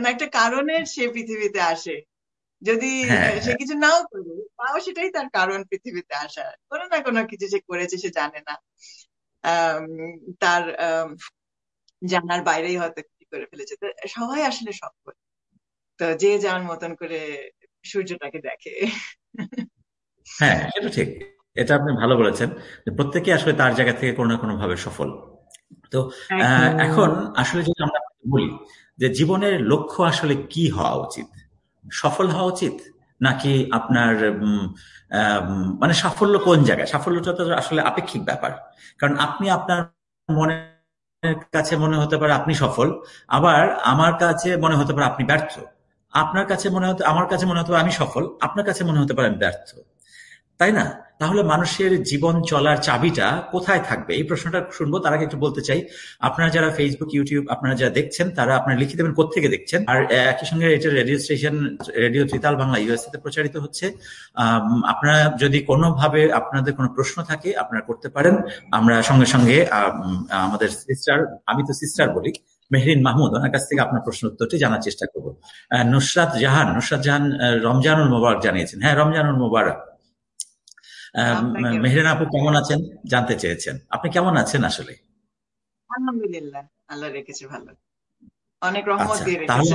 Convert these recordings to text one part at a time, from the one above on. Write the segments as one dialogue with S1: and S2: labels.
S1: কারণ একটা কারণের সে পৃথিবীতে আসে। যদি
S2: হ্যাঁ,
S1: সে
S2: হ্যাঁ,
S1: কিছু নাও করে, তাও সেটাই তার কারণ পৃথিবীতে আসার। কোনো না কোনো কিছু সে করেছে, সে জানে না। আম, তার জানার বাইরেই হয়তো কিছু করে ফেলেছে। তো সবাই আসলে সফল। তো যে যার মতন করে সূর্যটাকে দেখে।
S2: হ্যাঁ, সেটা ঠিক। এটা আপনি ভালো বলেছেন যে প্রত্যেকে আসলে তার জায়গা থেকে কোনো না কোনো ভাবে সফল। তো এখন
S1: একদম।
S2: আসলে যদি আমরা বলি যে জীবনের লক্ষ্য আসলে কি হওয়া উচিত, সফল হওয়া উচিত নাকি আপনার মানে সাফল্য কোন জায়গায়, সাফল্যটা তো আসলে আপেক্ষিক ব্যাপার। কারণ আপনি আপনার মনের কাছে মনে হতে পারে আপনি সফল, আবার আমার কাছে মনে হতে পারে আপনি ব্যর্থ। আপনার কাছে মনে হতে আমার কাছে মনে হতে পারে আমি সফল, আপনার কাছে মনে হতে পারে আমি ব্যর্থ। তাই না? তাহলে মানুষের জীবন চলার চাবিটা কোথায় থাকবে, এই প্রশ্নটা শুনবো। তার আগে একটু বলতে চাই, আপনারা যারা ফেসবুক, ইউটিউব আপনারা যারা দেখছেন, তারা আপনারা লিখে দেবেন কোত্থেকে দেখছেন। আর একই সঙ্গে এটা radio station, radio tritaal Bangla USA তে প্রচারিত হচ্ছে। আপনারা যদি কোনোভাবে আপনাদের কোনো প্রশ্ন থাকে আপনারা করতে পারেন। আমরা সঙ্গে সঙ্গে আমাদের সিস্টার, আমি তো সিস্টার বলি, মেহরিন মাহমুদ, ওনার কাছ থেকে আপনার প্রশ্ন উত্তরটি জানার চেষ্টা করবো। নুসরাত জাহান রমজানুল মোবারক জানিয়েছেন। হ্যাঁ, রমজানুল মোবারক।
S1: আপনাকে
S2: মেহরিন আপু কেমন আছেন জানতে চেয়েছেন। আপনি কেমন আছেন আসলে?
S1: আলহামদুলিল্লাহ, আল্লাহ রেখেছে ভালো। অনেক রহমত
S2: আচ্ছা,
S1: দিয়ে
S2: তাহলে
S1: রেখেছে।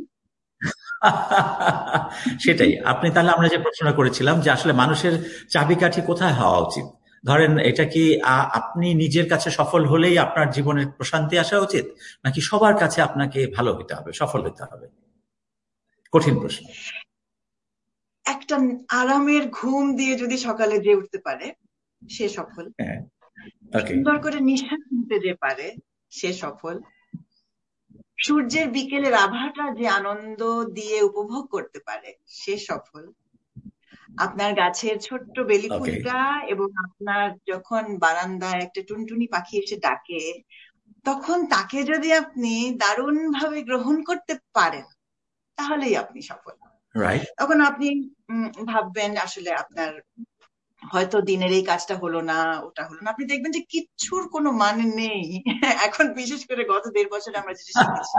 S2: সেটাই। আপনি তাহলে, আমরা যে প্রশ্নটা করেছিলাম যে আসলে মানুষের চাবিকাঠি কোথায় হওয়া উচিত, ধরেন এটা কি আপনি নিজের কাছে সফল হলেই আপনার জীবনের প্রশান্তি আসা উচিত, নাকি সবার কাছে আপনাকে ভালো হতে হবে, সফল হতে হবে? কঠিন প্রশ্ন।
S1: একটা আরামের ঘুম দিয়ে যদি সকালে যে উঠতে পারে সে সফল।
S2: হ্যাঁ, ওকে।
S1: সুন্দর করে নিঃশ্বাস নিতে যে পারে সে সফল। সূর্যের বিকেলের আভাটা যে আনন্দ দিয়ে উপভোগ করতে পারে সে সফল। আপনার গাছের ছোট্ট বেলি
S2: ওকে।
S1: ফুলটা এবং আপনার যখন বারান্দায় একটা টুনটুনি পাখি এসে ডাকে, তখন তাকে যদি আপনি দারুণ ভাবে গ্রহণ করতে পারেন, তাহলেই আপনি সফল।
S2: রাইট।
S1: তখন আপনি ভাববেন আসলে আপনার হয়তো দিনের এই কাজটা হলো না, ওটা হলো না, আপনি দেখবেন যে কিচ্ছুর কোনো মানে নেই। এখন বিশেষ করে গত 1.5 বছরে আমরা যেটা শিখেছি,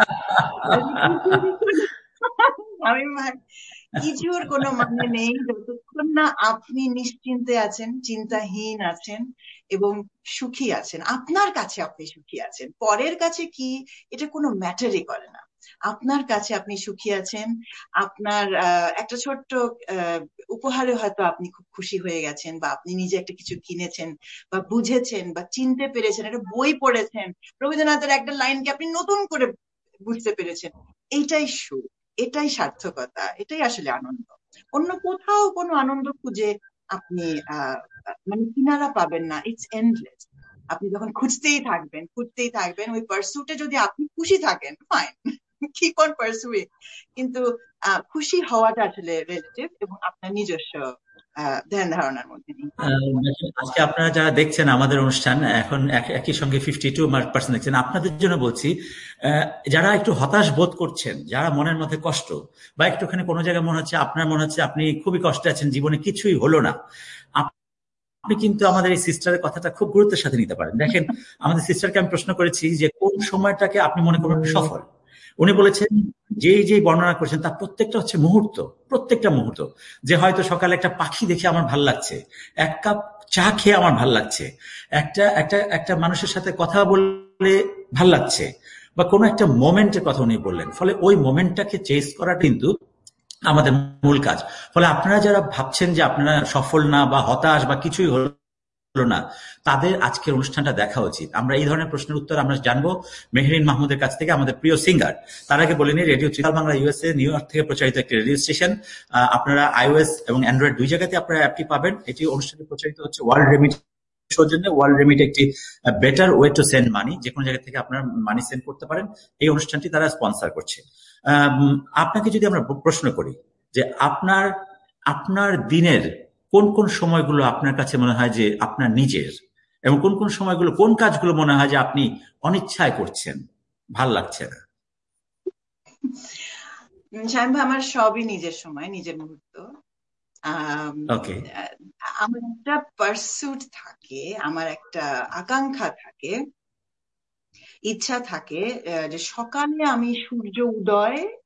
S1: আমি কিছুর কোনো মানে নেই যতক্ষণ না আপনি নিশ্চিন্তে আছেন, চিন্তাহীন আছেন এবং সুখী আছেন। আপনার কাছে আপনি সুখী আছেন, পরের কাছে কি এটা কোনো ম্যাটারই করে না। আপনার কাছে আপনি সুখী আছেন। আপনার একটা ছোট্ট আহ, উপহারে হয়তো আপনি খুব খুশি হয়ে গেছেন, বা আপনি নিজে একটা কিছু কিনেছেন বা বুঝেছেন বা চিনতে পেরেছেন, একটা বই পড়েছেন, রবীন্দ্রনাথের একটা লাইনকে আপনি নতুন করে বুঝতে পেরেছেন। এইটাই সুখ, এটাই সার্থকতা, এটাই আসলে আনন্দ। অন্য কোথাও কোনো আনন্দ খুঁজে আপনি আহ মানে কিনারা পাবেন না। It's endless. আপনি যখন খুঁজতেই থাকবেন, খুঁজতেই থাকবেন, ওই পার্সুটে যদি আপনি খুশি থাকেন, ফাইন, কিপ অন পার্সুইং। কিন্তু খুশি হওয়াটা আসলে রিলেটিভ এবং আপনার নিজস্ব ধ্যান ধারণার মধ্যে নেই।
S2: দেখেন, আজকে আপনারা যারা দেখছেন আমাদের অনুষ্ঠান, এখন একই সঙ্গে 52% দেখছেন, আপনাদের জন্য বলছি, যারা একটু হতাশ বোধ করছেন, যারা মনের মধ্যে কষ্ট, বা একটুখানি কোনো জায়গায় মনে হচ্ছে, আপনার মনে হচ্ছে আপনি খুবই কষ্টে আছেন, জীবনে কিছুই হলো না, আপনি কিন্তু আমাদের এই সিস্টারের কথাটা খুব গুরুত্বের সাথে নিতে পারেন। দেখেন, আমাদের সিস্টারকে আমি প্রশ্ন করেছি যে কোন সময়টাকে আপনি মনে করেন সফল। উনি বলেছেন যেই যেই বর্ণনা করেছেন তার প্রত্যেকটা হচ্ছে মুহূর্ত, প্রত্যেকটা মুহূর্ত। যে হয়তো সকালে একটা পাখি দেখে আমার ভাল লাগছে, এক কাপ চা খেয়ে আমার ভাল লাগছে, একটা একটা একটা মানুষের সাথে কথা বলে ভাল লাগছে, বা কোনো একটা মোমেন্টের কথা উনি বললেন। ফলে ওই মোমেন্টটাকে চেস করা কিন্তু আমাদের মূল কাজ। ফলে আপনারা যারা ভাবছেন যে আপনারা সফল না বা হতাশ বা কিছুই হলো না, তাদের আজকের অনুষ্ঠানটা দেখা উচিত। আমরা এই ধরনের প্রশ্নের উত্তর আমরা জানবো মেহরিন মাহমুদের কাছ থেকে, আমাদের প্রিয় সিঙ্গার। তার আগে বলিনি, radio tritaal Bangla USA new York থেকে প্রচারিত একটি রেডিও স্টেশন। আপনারা iOS এবং অ্যান্ড্রয়েড দুই জায়গাতে আপনারা অ্যাপটি পাবেন। এটি অনুষ্ঠানে প্রচারিত হচ্ছে ওয়ার্ল্ড রেমিট সৌজন্যে। ওয়ার্ল্ড রেমিট একটি better way to send money, যে কোনো জায়গা থেকে আপনার মানি সেন্ড করতে পারেন। এই অনুষ্ঠানটি তারা স্পন্সর করছে। আপনাকে যদি আমরা প্রশ্ন করি যে আপনার আপনার দিনের কোন কোন সময়গুলো আপনার কাছে মনে হয় যে আপনার নিজের, এবং কোন কোন সময়গুলো, কোন কাজগুলো মনে হয় যে আপনি অনিচ্ছায় করছেন, ভাল লাগছে না?
S1: শামীম ভাই, আমার সবই নিজের সময়, নিজের মুহূর্ত। আম,
S2: ওকে।
S1: আহ, আমার একটা পার্সুট থাকে, আমার একটা আকাঙ্ক্ষা থাকে, ইচ্ছা থাকে, যে সকালে আমি সূর্য উদয়